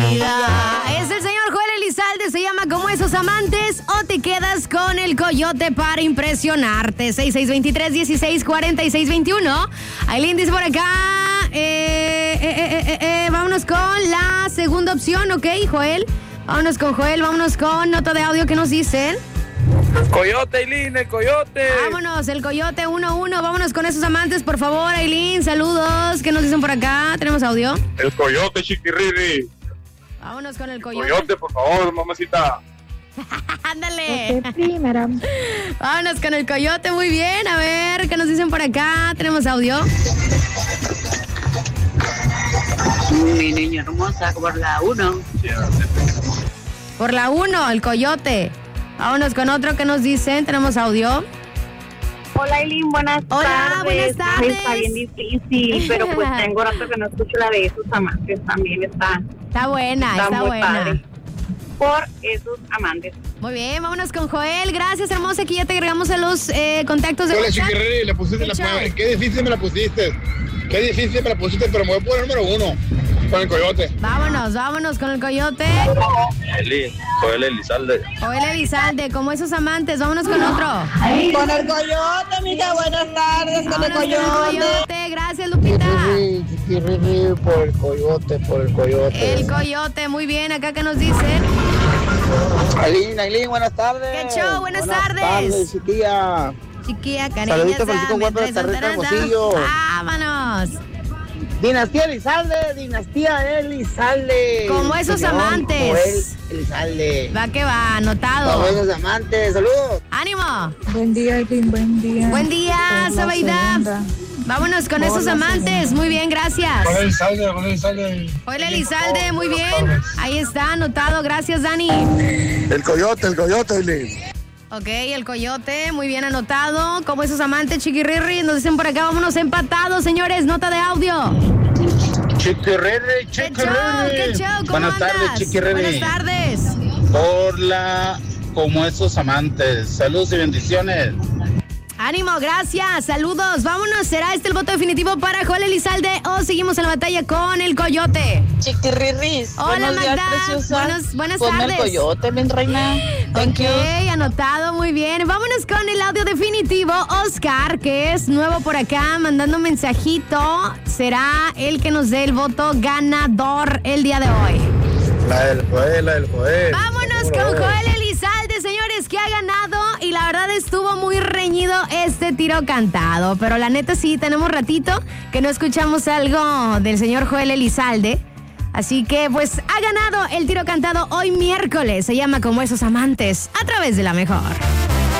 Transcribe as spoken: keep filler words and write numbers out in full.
vida. Es el señor Joel Elizalde, se llama Como esos amantes, o te quedas con el coyote para impresionarte. seis seis dos tres, dieciséis, cuarenta y seis veintiuno. Aileen dice por acá, eh, eh, eh, eh, eh, vámonos con la segunda opción, ¿ok, Joel? Vámonos con Joel, vámonos con nota de audio que nos dicen. Coyote, Aileen, el coyote. Vámonos, el coyote uno uno. Vámonos con esos amantes, por favor, Aileen. Saludos. ¿Qué nos dicen por acá? ¿Tenemos audio? El coyote, chiquiriri. Vámonos con el coyote. Coyote, por favor, mamacita. Ándale. Ok, primera. Vámonos con el coyote, muy bien. A ver, ¿qué nos dicen por acá? ¿Tenemos audio? Mi niña hermosa, por la uno. Por la uno, el coyote. Vámonos con otro que nos dicen. ¿Tenemos audio? Hola, Aileen, buenas Hola, tardes. buenas tardes. Está bien difícil, pero pues tengo rato que no escucho la de esos amantes. También está, Está buena, está, está muy buena. padre. Por esos amantes. Muy bien, vámonos con Joel. Gracias, hermosa. Aquí ya te agregamos a los eh, contactos de Hola, WhatsApp. chiquirri, le pusiste ¿Qué la show? prueba. Qué difícil me la pusiste. Qué difícil me la pusiste, pero me voy a poner número uno. Con el coyote. Vámonos, vámonos con el coyote. Aileen, Joel Elizalde. Joel Elizalde, como esos amantes. Vámonos con otro. Con el coyote, mija, buenas tardes, con el Vámonos con el coyote. coyote. Gracias, Lupita. Chiquirri, chiquirri, por el coyote, por el coyote. El coyote, muy bien. Acá que nos dicen. Aileen, Aileen, buenas tardes. ¿Qué show? Buenas tardes. tardes, chiquilla. Chiquilla, cariño. Saluditos por Chico Guapo de Tarreta, Hermosillo. Vámonos. Dinastía Elizalde, Dinastía Elizalde. Como esos Señor amantes. Joel Elizalde. Va que va, anotado. Como esos amantes, saludos. ¡Ánimo! Buen día, Aileen, buen día. Buen día, Por la Sabaida. segunda. Vámonos con Por esos la amantes. Muy bien, gracias. Joel Elizalde, Joel Elizalde. Joel Elizalde, muy bien. Ahí está, anotado. Gracias, Dani. El coyote, el coyote, Aileen. Ok, el coyote, muy bien anotado. Como esos amantes, chiquirrirri. Nos dicen por acá, vámonos empatados, señores. Nota de audio. Chiquirri, ¿Qué show? ¿Qué show? ¿Cómo Buenas andas? tardes, chiquirri. Buenas tardes. Por la, como esos amantes. Saludos y bendiciones. Ánimo, gracias, saludos. Vámonos, ¿será este el voto definitivo para Joel Elizalde o seguimos en la batalla con el coyote? Chiquirrirris. Hola, buenos días, Magda. preciosa. Buenos- buenas Ponme tardes. el coyote, mi reina. Thank Ok, you. anotado, muy bien. Vámonos con el audio definitivo. Oscar, que es nuevo por acá, mandando un mensajito, será el que nos dé el voto ganador el día de hoy. La del Joel, la del Joel. Vámonos con Joel Elizalde, señores, que ha ganado y la verdad estuvo muy reñido este tiro cantado. Pero la neta sí, tenemos ratito que no escuchamos algo del señor Joel Elizalde. Así que pues ha ganado el tiro cantado hoy miércoles. Se llama Como esos amantes a través de La Mejor.